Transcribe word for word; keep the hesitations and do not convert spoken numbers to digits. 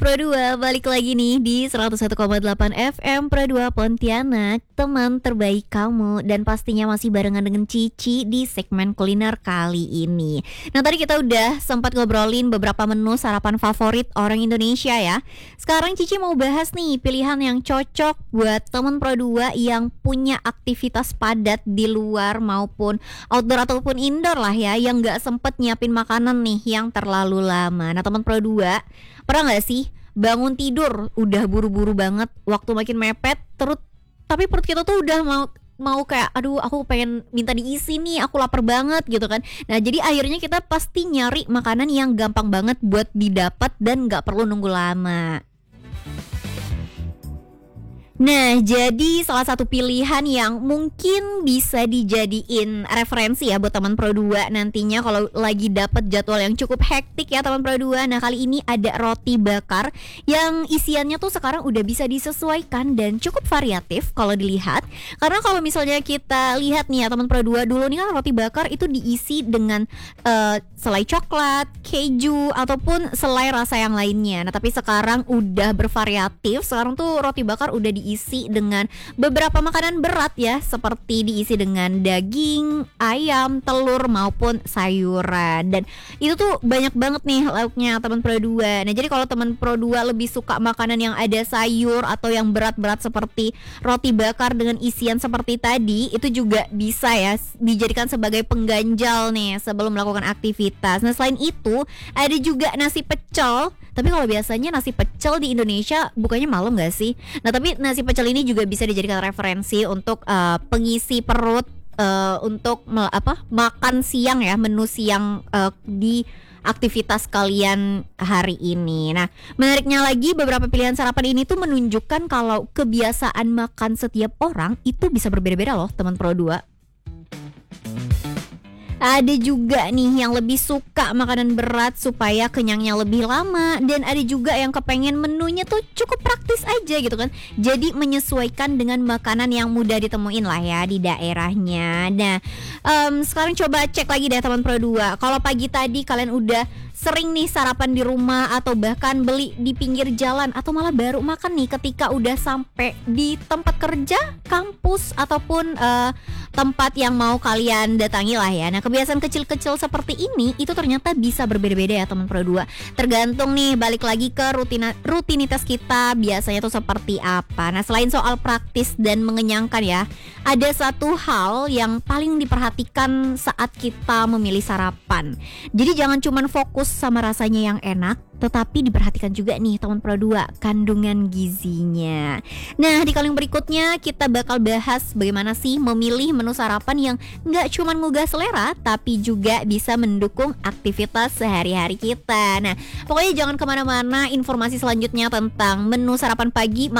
Pro dua balik lagi nih di seratus satu koma delapan F M Pro dua Pontianak, teman terbaik kamu, dan pastinya masih barengan dengan Cici di segmen kuliner kali ini. Nah, tadi kita udah sempat ngobrolin beberapa menu sarapan favorit orang Indonesia ya. Sekarang Cici mau bahas nih pilihan yang cocok buat teman Pro dua yang punya aktivitas padat di luar maupun outdoor ataupun indoor lah ya, yang gak sempet nyiapin makanan nih yang terlalu lama. Nah, teman Pro dua, pernah gak sih bangun tidur udah buru-buru banget, waktu makin mepet terus, tapi perut kita tuh udah mau mau kayak aduh aku pengen minta diisi nih, aku lapar banget gitu kan. Nah, jadi akhirnya kita pasti nyari makanan yang gampang banget buat didapat dan gak perlu nunggu lama. Nah, jadi salah satu pilihan yang mungkin bisa dijadiin referensi ya buat teman Pro dua nantinya kalau lagi dapat jadwal yang cukup hektik ya teman Pro dua. Nah, kali ini ada roti bakar yang isiannya tuh sekarang udah bisa disesuaikan dan cukup variatif kalau dilihat. Karena kalau misalnya kita lihat nih ya teman Pro dua, dulu nih kan roti bakar itu diisi dengan uh, selai coklat, keju ataupun selai rasa yang lainnya. Nah, tapi sekarang udah bervariatif. Sekarang tuh roti bakar udah diisi isi dengan beberapa makanan berat ya, seperti diisi dengan daging, ayam, telur maupun sayuran. Dan itu tuh banyak banget nih lauknya teman Pro dua. Nah, jadi kalau teman Pro dua lebih suka makanan yang ada sayur atau yang berat-berat seperti roti bakar dengan isian seperti tadi, itu juga bisa ya dijadikan sebagai pengganjal nih sebelum melakukan aktivitas. Nah, selain itu ada juga nasi pecel. Tapi kalau biasanya nasi pecel di Indonesia bukannya malam gak sih? Nah, tapi nasi pecel ini juga bisa dijadikan referensi untuk uh, pengisi perut uh, untuk me- apa makan siang ya, menu siang uh, di aktivitas kalian hari ini. Nah, menariknya lagi beberapa pilihan sarapan ini tuh menunjukkan kalau kebiasaan makan setiap orang itu bisa berbeda-beda loh teman Pro dua. Ada juga nih yang lebih suka makanan berat supaya kenyangnya lebih lama, dan ada juga yang kepengen menunya tuh cukup praktis aja gitu kan. Jadi menyesuaikan dengan makanan yang mudah ditemuin lah ya di daerahnya. Nah, um, sekarang coba cek lagi deh teman Pro dua. Kalau pagi tadi kalian udah sering nih sarapan di rumah atau bahkan beli di pinggir jalan, atau malah baru makan nih ketika udah sampai di tempat kerja, kampus ataupun uh, tempat yang mau kalian datangi lah ya. Nah, kebiasaan kecil-kecil seperti ini itu ternyata bisa berbeda-beda ya teman Pro dua. Tergantung nih balik lagi ke rutina, rutinitas kita biasanya tuh seperti apa. Nah, selain soal praktis dan mengenyangkan ya, ada satu hal yang paling diperhatikan saat kita memilih sarapan. Jadi jangan cuman fokus sama rasanya yang enak, tetapi diperhatikan juga nih teman Pro dua kandungan gizinya. Nah, di kali yang berikutnya kita bakal bahas bagaimana sih memilih menu sarapan yang nggak cuma ngugah selera, tapi juga bisa mendukung aktivitas sehari-hari kita. Nah, pokoknya jangan kemana-mana, informasi selanjutnya tentang menu sarapan pagi